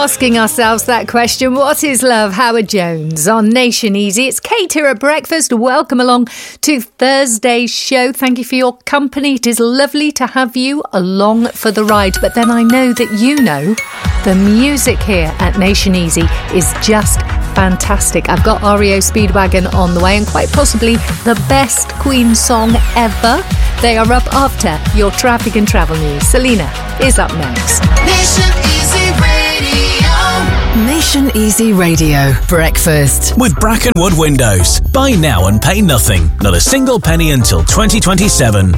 asking ourselves that question. What is love? Howard Jones on Nation Easy. It's Kate here at breakfast. Welcome along to Thursday's show. Thank you for your company. It is lovely to have you along for the ride. But then I know that you know the music here at Nation Easy is just fantastic. I've got REO Speedwagon on the way and quite possibly the best Queen song ever. They are up after your traffic and travel news. Selena is up next. Nation Easy Radio. Nation Easy Radio. Breakfast. With Brackenwood Windows. Buy now and pay nothing. Not a single penny until 2027.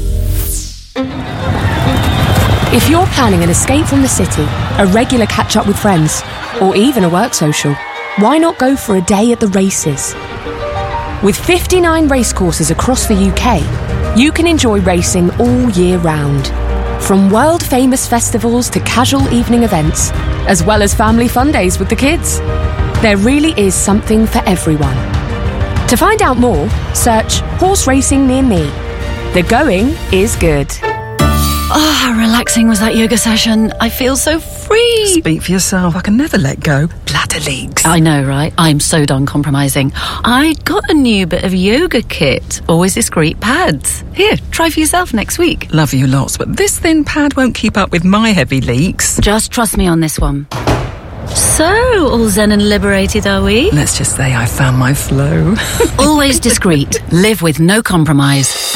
If you're planning an escape from the city, a regular catch-up with friends, or even a work social, why not go for a day at the races? With 59 racecourses across the UK, you can enjoy racing all year round. From world-famous festivals to casual evening events, as well as family fun days with the kids. There really is something for everyone. To find out more, search Horse Racing Near Me. The going is good. Oh, how relaxing was that yoga session. I feel so free. Speak for yourself. I can never let go. Bladder leaks. I know, right? I'm so done compromising. I got a new bit of yoga kit. Always discreet pads. Here, try for yourself next week. Love you lots, but this thin pad won't keep up with my heavy leaks. Just trust me on this one. So, all zen and liberated, are we? Let's just say I found my flow. Always discreet. Live with no compromise.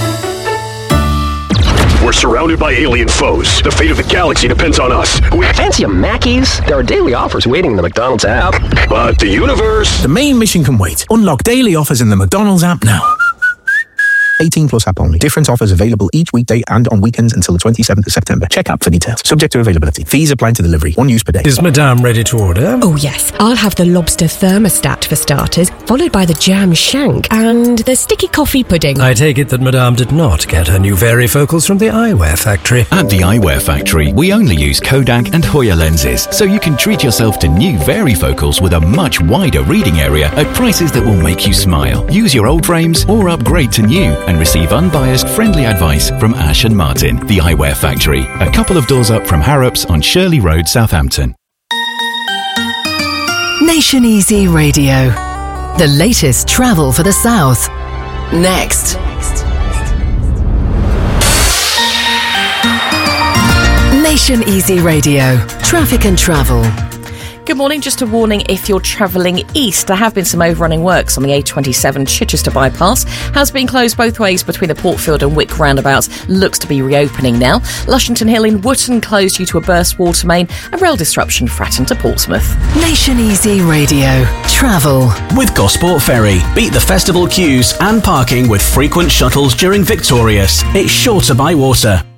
We're surrounded by alien foes. The fate of the galaxy depends on us. Fancy a Mackey's? There are daily offers waiting in the McDonald's app. But the universe... The main mission can wait. Unlock daily offers in the McDonald's app now. 18 plus app only. Different offers available each weekday and on weekends until the 27th of September. Check app for details. Subject to availability. Fees apply to delivery. One use per day. Is Madame ready to order? Oh yes. I'll have the lobster thermostat for starters, followed by the jam shank and the sticky coffee pudding. I take it that Madame did not get her new varifocals from the Eyewear Factory. At the Eyewear Factory, we only use Kodak and Hoya lenses, so you can treat yourself to new varifocals with a much wider reading area at prices that will make you smile. Use your old frames or upgrade to new and receive unbiased, friendly advice from Ash and Martin. The Eyewear Factory, a couple of doors up from Harrops on Shirley Road, Southampton. Nation Easy Radio. The latest travel for the South. Next. Nation Easy Radio. Traffic and travel. Good morning. Just a warning if you're travelling east. There have been some overrunning works on the A27 Chichester bypass. Has been closed both ways between the Portfield and Wick roundabouts. Looks to be reopening now. Lushington Hill in Wootton closed due to a burst water main and rail disruption Fratton to Portsmouth. Nation Easy Radio. Travel. With Gosport Ferry. Beat the festival queues and parking with frequent shuttles during Victorious. It's sure to buy water.